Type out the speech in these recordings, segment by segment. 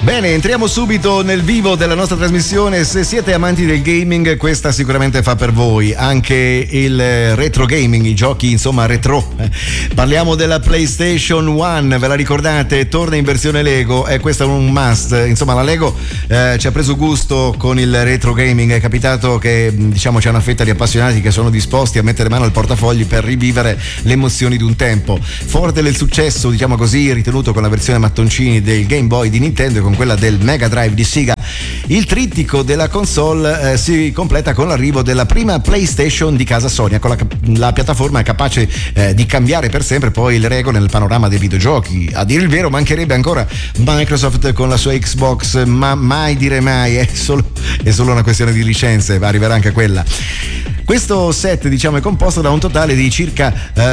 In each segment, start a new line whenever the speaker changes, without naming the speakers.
Bene, entriamo subito nel vivo della nostra trasmissione. Se siete amanti del gaming, questa sicuramente fa per voi. Anche il retro gaming, i giochi insomma retro. Parliamo della PlayStation 1, ve la ricordate? Torna in versione Lego e questo è un must. Insomma, la Lego ci ha preso gusto con il retro gaming. È capitato che diciamo c'è una fetta di appassionati che sono disposti a mettere mano al portafogli per rivivere le emozioni di un tempo. Forte del successo, diciamo così, ritenuto con la versione mattoncini del Game Boy di Nintendo e con quella del Mega Drive di Sega, il trittico della console si completa con l'arrivo della prima PlayStation di casa Sony, con la piattaforma capace di cambiare per sempre poi le regole nel panorama dei videogiochi. A dire il vero mancherebbe ancora Microsoft con la sua Xbox, ma mai dire mai, è solo una questione di licenze, arriverà anche quella. Questo set diciamo è composto da un totale di circa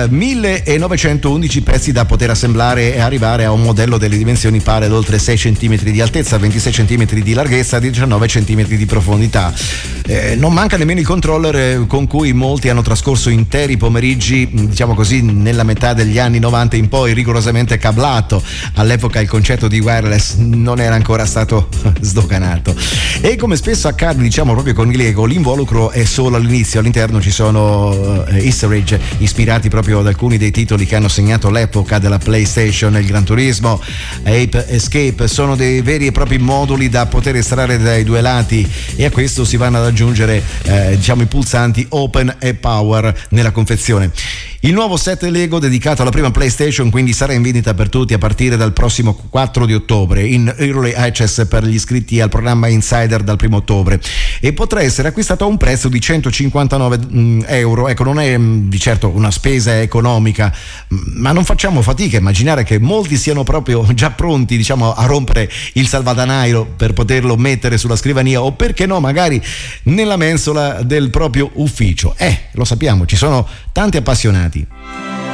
1911 pezzi da poter assemblare e arrivare a un modello delle dimensioni pari ad oltre 6 cm di altezza, 26 cm di larghezza, 19 cm di profondità. Non manca nemmeno il controller con cui molti hanno trascorso interi pomeriggi, diciamo così, nella metà degli anni 90 in poi, rigorosamente cablato. All'epoca il concetto di wireless non era ancora stato sdoganato. E come spesso accade, diciamo, proprio con i Lego, l'involucro è solo all'inizio. All'interno ci sono easter egg ispirati proprio ad alcuni dei titoli che hanno segnato l'epoca della PlayStation. Il Gran Turismo, Ape Escape sono dei veri e propri moduli da poter estrarre dai due lati, e a questo si vanno ad aggiungere diciamo i pulsanti Open e Power nella confezione. Il nuovo set Lego dedicato alla prima PlayStation quindi sarà in vendita per tutti a partire dal prossimo 4 di ottobre, in Early Access per gli iscritti al programma Insider dal 1 ottobre, e potrà essere acquistato a un prezzo di 159 euro. Ecco, non è di certo una spesa economica, ma non facciamo fatica a immaginare che molti siano proprio già pronti, diciamo, a rompere il salvadanaio per poterlo mettere sulla scrivania o, perché no, magari nella mensola del proprio ufficio. Lo sappiamo, ci sono tanti appassionati.